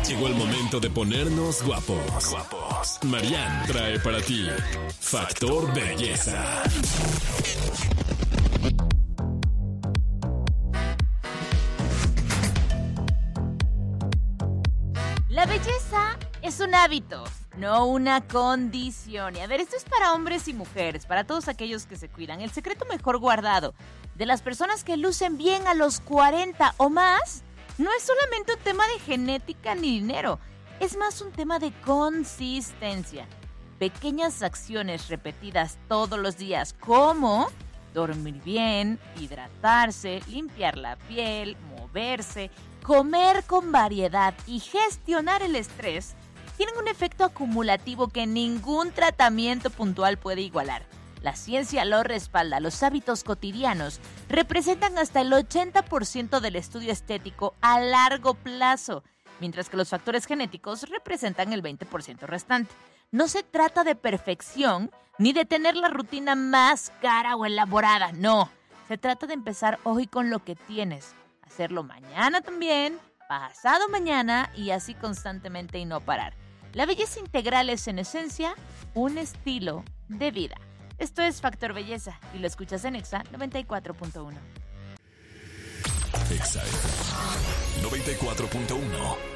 Llegó el momento de ponernos guapos. Marianne trae para ti Factor Belleza. La belleza es un hábito, no una condición. Y a ver, esto es para hombres y mujeres, para todos aquellos que se cuidan. El secreto mejor guardado de las personas que lucen bien a los 40 o más no es solamente un tema de genética ni dinero, es más un tema de consistencia. Pequeñas acciones repetidas todos los días, como dormir bien, hidratarse, limpiar la piel, moverse, comer con variedad y gestionar el estrés, tienen un efecto acumulativo que ningún tratamiento puntual puede igualar. La ciencia lo respalda. Los hábitos cotidianos representan hasta el 80% del estudio estético a largo plazo, mientras que los factores genéticos representan el 20% restante. No se trata de perfección ni de tener la rutina más cara o elaborada, no. Se trata de empezar hoy con lo que tienes, hacerlo mañana también, pasado mañana y así constantemente y no parar. La belleza integral es en esencia un estilo de vida. Esto es Factor Belleza y lo escuchas en Exa 94.1. Exa 94.1.